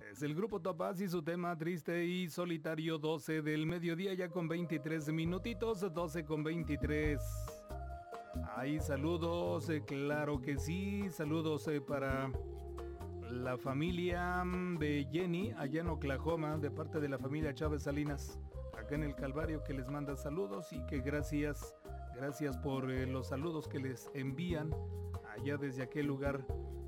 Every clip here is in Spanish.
Es el grupo Topaz y su tema Triste y Solitario, 12 del mediodía, ya con 23 minutitos, 12 con 23. Hay saludos, claro que sí, saludos para la familia de Jenny, allá en Oklahoma, de parte de la familia Chávez Salinas, acá en el Calvario, que les manda saludos y que gracias por los saludos que les envían allá desde aquel lugar.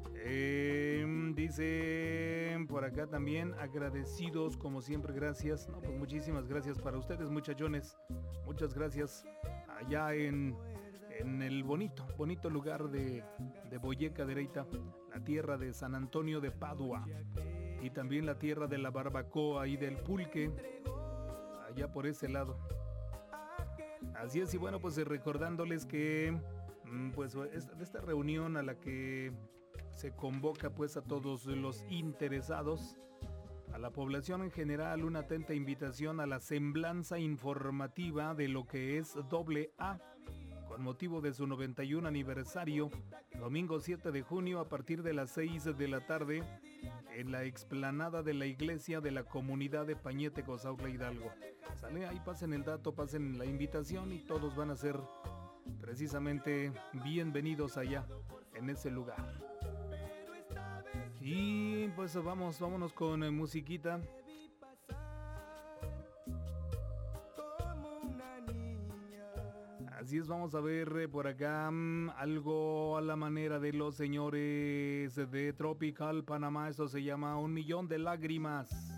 Dice por acá también, agradecidos como siempre, gracias. No, pues muchísimas gracias para ustedes, muchachones. Muchas gracias allá en el bonito lugar de Boyacá de Reita, la tierra de San Antonio de Padua y también la tierra de la barbacoa y del pulque, allá por ese lado. Así es, y bueno, pues recordándoles que pues de esta reunión a la que se convoca pues a todos los interesados, a la población en general, una atenta invitación a la semblanza informativa de lo que es AA, con motivo de su 91 aniversario, domingo 7 de junio a partir de las 6 de la tarde, en la explanada de la iglesia de la comunidad de Pañete, Cozautla, Hidalgo. Sale, ahí pasen el dato, pasen la invitación y todos van a ser precisamente bienvenidos allá, en ese lugar. Y pues vámonos con musiquita. Así es, vamos a ver por acá algo a la manera de los señores de Tropical Panamá. Esto se llama Un Millón de Lágrimas.